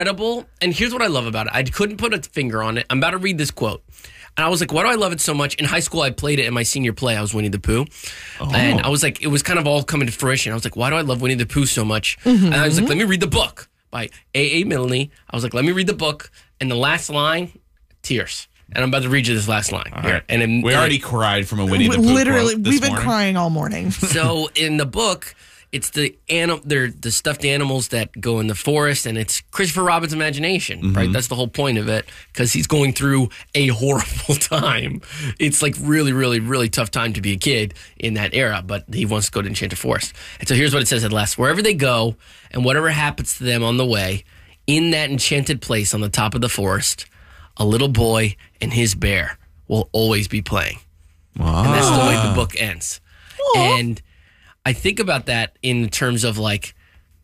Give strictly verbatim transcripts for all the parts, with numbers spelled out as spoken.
incredible. And here's what I love about it. I couldn't put a finger on it. I'm about to read this quote. And I was like, why do I love it so much? In high school, I played it in my senior play. I was Winnie the Pooh. Oh. And I was like, it was kind of all coming to fruition. I was like, why do I love Winnie the Pooh so much? Mm-hmm. And I was like, let me read the book by A A. Milne. I was like, let me read the book. And the last line, tears. And I'm about to read you this last line. All right. And it, we already it, cried from a Winnie the Pooh Literally, quote this we've been morning. crying all morning. So in the book, it's the anim- they're the stuffed animals that go in the forest, and it's Christopher Robin's imagination, mm-hmm. right? That's the whole point of it, because he's going through a horrible time. It's like really, really, really tough time to be a kid in that era, but he wants to go to Enchanted Forest. And so here's what it says at last. Wherever they go, and whatever happens to them on the way, in that enchanted place on the top of the forest, a little boy and his bear will always be playing. Wow. And that's the way the book ends. Aww. And I think about that in terms of like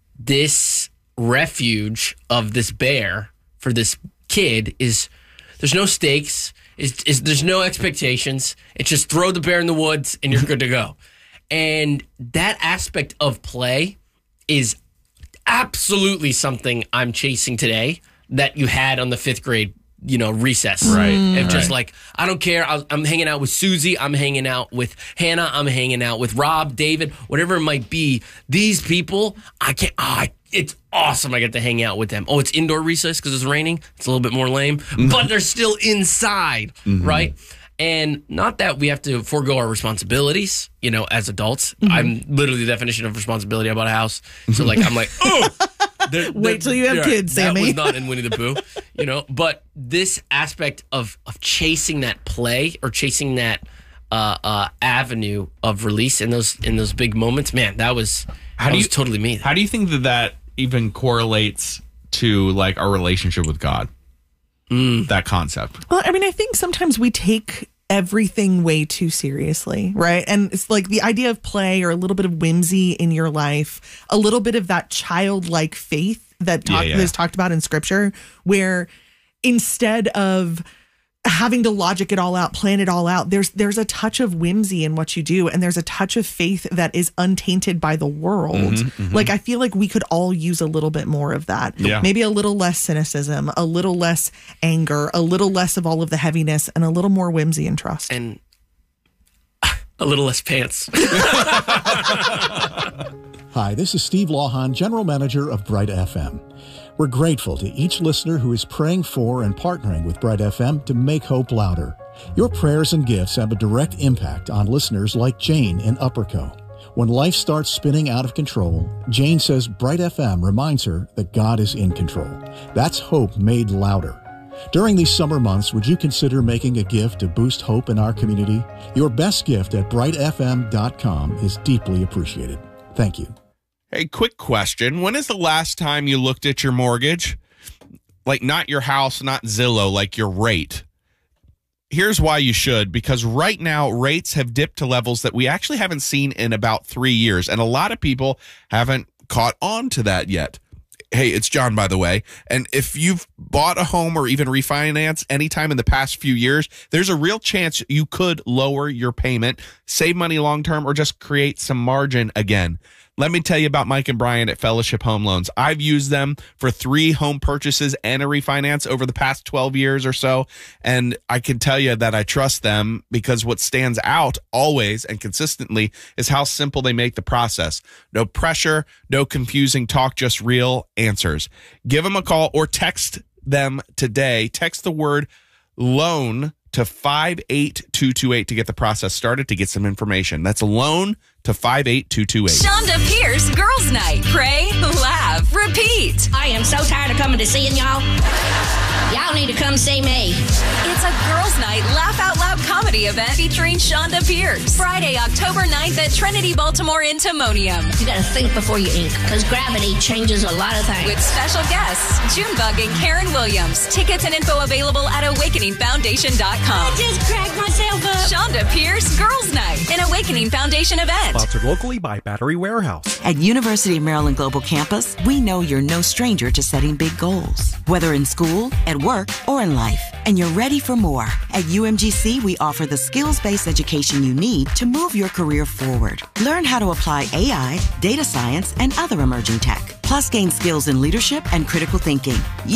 this refuge of this bear for this kid is there's no stakes, is is there's no expectations. It's just throw the bear in the woods and you're good to go. And that aspect of play is absolutely something I'm chasing today that you had on the fifth grade, you know, recess. Right. And just right. like, I don't care. I, I'm hanging out with Susie. I'm hanging out with Hannah. I'm hanging out with Rob, David, whatever it might be. These people, I can't, oh, I, it's awesome. I get to hang out with them. Oh, it's indoor recess because it's raining. It's a little bit more lame, mm-hmm. but they're still inside, mm-hmm. right? And not that we have to forego our responsibilities, you know, as adults. Mm-hmm. I'm literally the definition of responsibility. I bought a house. So like, I'm like, oh, they're, they're, Wait till you have kids, Sammy. That was not in Winnie the Pooh, you know. But this aspect of of chasing that play or chasing that uh, uh, avenue of release in those in those big moments, man, that was how that do you, was totally me. How do you think that that even correlates to like our relationship with God? Mm. That concept. Well, I mean, I think sometimes we take everything way too seriously, right? And it's like the idea of play or a little bit of whimsy in your life, a little bit of that childlike faith that talk, yeah, yeah. is talked about in scripture, where instead of having to logic it all out, plan it all out, there's there's a touch of whimsy in what you do, and there's a touch of faith that is untainted by the world. Mm-hmm, mm-hmm. Like, I feel like we could all use a little bit more of that. Yeah. Maybe a little less cynicism, a little less anger, a little less of all of the heaviness, and a little more whimsy and trust. And a little less pants. Hi, this is Steve Lawhon, General Manager of Bright F M. We're grateful to each listener who is praying for and partnering with Bright F M to make hope louder. Your prayers and gifts have a direct impact on listeners like Jane in Upperco. When life starts spinning out of control, Jane says Bright F M reminds her that God is in control. That's hope made louder. During these summer months, would you consider making a gift to boost hope in our community? Your best gift at bright f m dot com is deeply appreciated. Thank you. Hey, quick question. When is the last time you looked at your mortgage? Like, not your house, not Zillow, like your rate. Here's why you should, because right now rates have dipped to levels that we actually haven't seen in about three years. And a lot of people haven't caught on to that yet. Hey, it's John, by the way. And if you've bought a home or even refinance anytime in the past few years, there's a real chance you could lower your payment, save money long-term, or just create some margin again. Let me tell you about Mike and Brian at Fellowship Home Loans. I've used them for three home purchases and a refinance over the past twelve years or so. And I can tell you that I trust them because what stands out always and consistently is how simple they make the process. No pressure, no confusing talk, just real answers. Give them a call or text them today. Text the word loan to five eight two two eight to get the process started, to get some information. That's loan to five eight two two eight. Shonda Pierce Girls Night. Pray, laugh, repeat. I am so tired of coming to seeing y'all. Y'all need to come see me. It's a Girls Night Laugh Out Loud comedy event featuring Shonda Pierce. Friday, October ninth at Trinity Baltimore in Timonium. You gotta think before you ink, because gravity changes a lot of things. With special guests, Junebug and Karen Williams. Tickets and info available at awakening foundation dot com. I just cracked myself up. Shonda Pierce Girls Night, an Awakening Foundation event. Sponsored locally by Battery Warehouse. At University of Maryland Global Campus, we know you're no stranger to setting big goals. Whether in school, at work, or in life, and you're ready for more. At U M G C, we offer the skills-based education you need to move your career forward. Learn how to apply A I, data science, and other emerging tech. Plus, gain skills in leadership and critical thinking.